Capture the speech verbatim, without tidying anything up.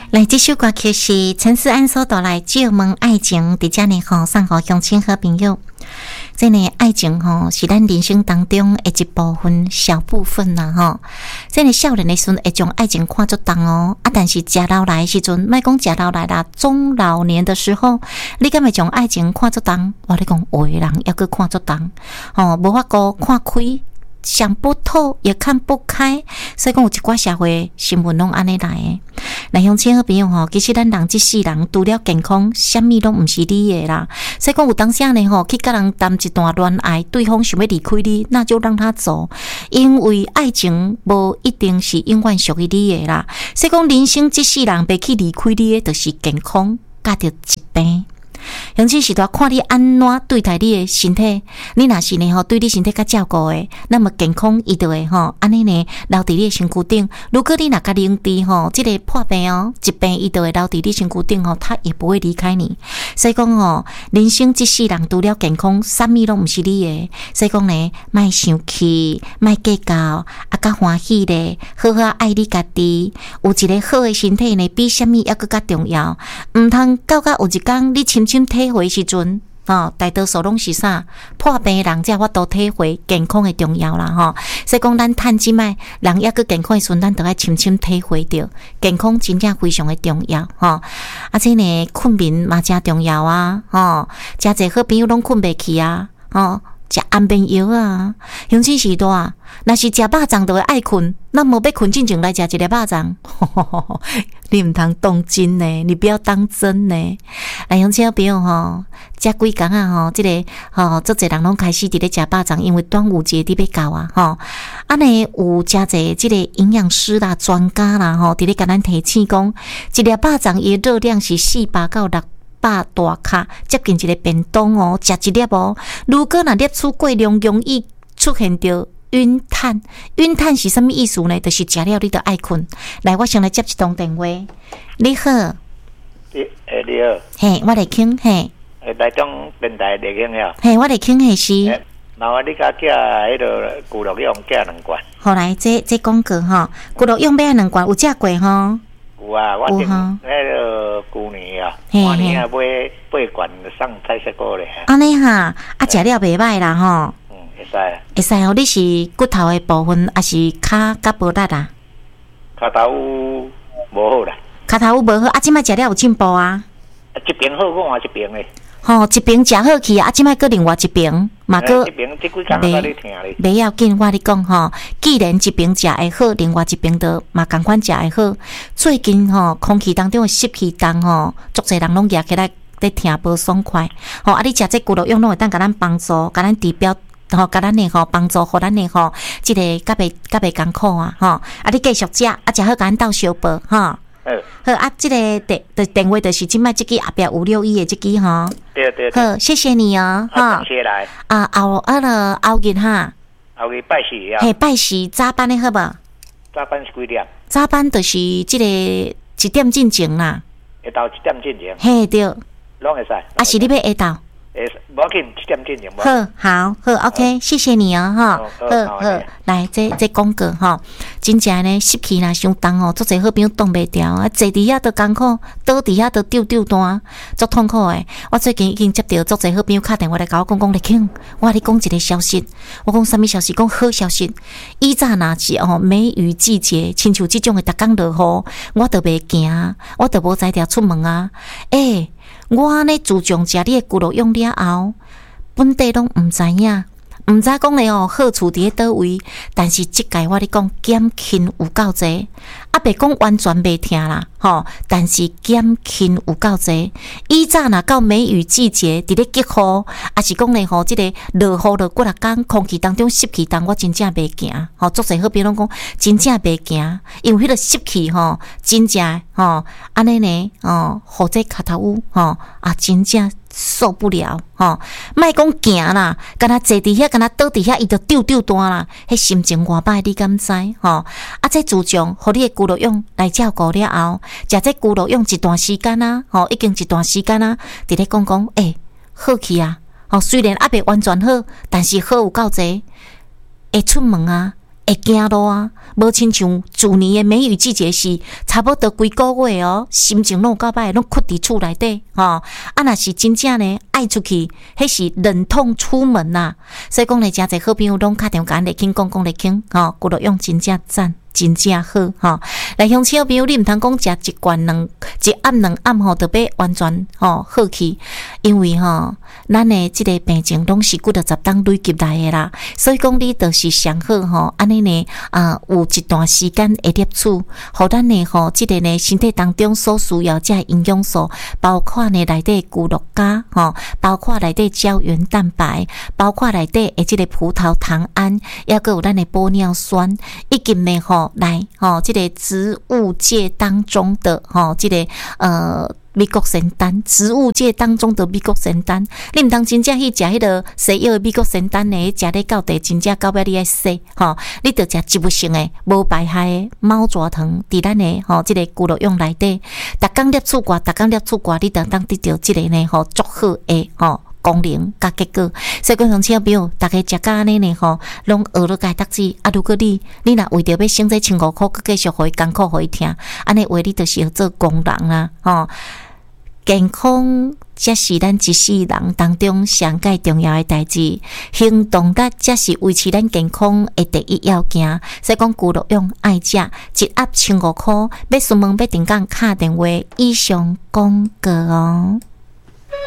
来，这首歌曲是陈思安所带来《借问爱情》，伫遮呢吼送互乡亲好朋友。这呢爱情吼是咱人生当中的一部分小部分啦吼。这呢少年的时阵会将爱情看作重哦，啊，但是食老来的时阵，莫讲食老来啦，中老年的时候，你敢会将爱情看作重？我咧讲有的人抑搁看作重，吼，无法度看开。想不透也看不开，所以讲有一寡社会新闻拢安尼来的。来乡亲好朋友吼，其实咱人这世人除了健康，啥物拢毋是你的啦。所以讲有当时呢吼，去甲人谈一段恋爱，对方想要离开你，那就让他走，因为爱情无一定是永远属于你的啦。所以讲人生这世人袂去离开你的，就是健康甲着疾病。乡亲时代看你安怎对待你的身体，你若是呢吼对你身体较照顾的，那么健康伊就会吼安尼呢留伫你的身躯顶。如果你若甲认知吼，即、这个破病哦疾病伊就会留伫你身躯顶吼，他也不会离开你。所以讲吼，人生这世人除了健康，啥物拢毋是你的。所以讲呢，莫生气，莫计较，啊，较欢喜咧，好好爱你家己。有一个好的身体呢，比啥物抑搁较重要。毋通到甲有一天你深深体会时阵，哦，大多数拢是啥破病的人才法度体会健康的重要啦，吼。所以讲，咱趁即摆人抑个健康的时阵，咱都爱深深体会着健康真正非常的重要，吼。而且呢，困眠嘛真重要啊，吼。真侪好朋友拢困袂去啊，吼。食安眠药啊，乡亲时代啊，若是食肉粽就会爱困，那无要困进前来食一粒肉粽，你毋通当真呢，你不要当真呢。来乡亲好朋友吼，遮几工啊吼，即、这个吼，足侪人拢开始伫咧食肉粽，因为端午节伫要到啊吼。啊呢有诚侪即个营养师啦、专家啦吼，伫咧甲咱提醒讲，一粒肉粽伊热量是四百到六。百大卡接近一个便当哦，食一粒哦。如果若摄取过量，容易出现着晕碳。晕碳是什么意思呢？就是食了你就爱困。来，我先来接一通电话。你好， 你诶你好， 嘿，我来听嘿。 诶，台中电台来听呀。 嘿，我来听嘿是。 麻烦你甲寄迄个骨肉用寄两罐。 好来，这这广告吼，骨肉用买两罐有食过吼？ 有啊，我顶迄个旧年啊，去年啊买八罐送彩色果咧。 安尼哈，啊食了袂歹啦吼。 嗯，会使啊。会使哦，你是骨头的部分，还是骹甲无力啊？ 骹头无好啦。 骹头无好，啊，即摆食了有进步啊？ 啊，一边好，我换一边诶。 吼、哦，一边食好去啊，即摆搁另外一边，嘛搁一边即几工在咧听咧。 袂要紧，我你讲吼，既然一边食会好，另外一边都嘛共款食会好。最近吼、哦，空气当中的湿气重吼，足侪人拢夹起来咧听无爽快。吼、哦，啊，你食这骨肉用拢会当甲咱帮助，甲咱治标。吼，甲咱诶吼帮助，互咱诶吼，即、这个较袂较袂艰苦啊！吼，啊，你继续食，啊，食好甲咱斗相报，吼。好啊，这个电的电话就是即摆即支后壁五六一的即支吼。 对对对。 好，谢谢你哦， 哈。谢来。 啊，后啊了后日哈。 后日拜四啊。 嘿，拜四早班的好无？ 早班是几点？ 早班就是即个一点进前啦。 下昼一点进前。 嘿对。 拢会使。 啊，是你要下昼？ 诶，无要紧，一点进前。 好，好，好 ，OK， 谢谢你哦，哈，好好，来，这这广告哈，真正呢湿气啦伤重哦，足侪好朋友挡袂掉啊，坐伫遐都艰苦，倒伫遐都丢丢单，足痛苦诶。我最近已经接到足侪好朋友打电话来甲我讲讲，来听，我甲你讲一个消息，我讲啥物消息？讲好消息。以早若是哦梅雨季节，亲像即种诶，逐工落雨，我都袂惊，我都无才调出门啊，诶、欸。我呢自从食你的骨肉用了后，本地拢毋知影，毋知讲咧哦好处伫咧倒位，但是即届我咧讲减轻有够济，啊袂讲完全袂疼啦，吼，但是减轻有够济。以早若到梅雨季节伫咧急雨，啊是讲咧吼，即、這个落雨落几六工，空气当中湿气重，我真正袂惊，吼，足侪好朋友拢讲真正袂惊，因为迄个湿气吼，真正吼安尼呢，哦，或者脚头乌吼啊，真正。受不了吼，莫讲行啦，敢若坐伫遐，敢若倒伫遐，伊就丢丢单啦，迄心情偌歹，你敢知吼？啊，这自从互你的骨肉用来照顾了后，食这骨肉用一段时间啊，吼，已经一段时间啊，伫咧讲讲，诶、欸，好去啊，吼，虽然还袂完全好，但是好有够济，会出门啊。 会惊咯啊，无亲像旧年的梅雨季节是差不多几个月哦，心情拢够歹，拢困伫厝内底吼。啊，若是真正呢爱出去，迄是忍痛出门呐、啊。所以讲咧，诚侪好朋友拢打电话甲咱来听讲讲来听，吼，骨碌用真正赞。真正好吼，来乡亲朋友，你毋通讲食一罐两一暗两暗吼，就要完全吼好去，因为吼咱的即个病情拢是几落十当累积来的啦，所以讲你就是上好吼，安尼呢啊有一段时间会摄取，互咱的吼即个呢身体当中所需要即营养素，包括呢内底骨碌胶吼，包括内底胶原蛋白，包括内底的即个葡萄糖胺，抑个有咱的玻尿酸，以及呢吼。来，吼，这个植物界当中的，吼，这个呃，美国仙丹，植物界当中的美国仙丹，你毋通真正去食迄个西药的美国仙丹呢？食咧到底真正到尾你爱死，吼，你着食植物性的，无排害的猫爪糖，伫咱的吼，这个骨碌用内底，逐工摄取寡，逐工摄取寡，你着当得到这个呢，吼，足好的，吼。功能甲结果，所以讲乡亲朋友，大家食甲安尼呢吼，拢学了解读书。啊，如果你你若为着要省这千五箍，佮继续互伊艰苦互伊听，安尼话你就是要做工人啦，吼。健康才是咱一世人当中上界重要的代志，行动力才是维持咱健康的第一要件。所以讲，骨碌用爱食一盒千五箍，要询问要订购敲电话以上广告哦。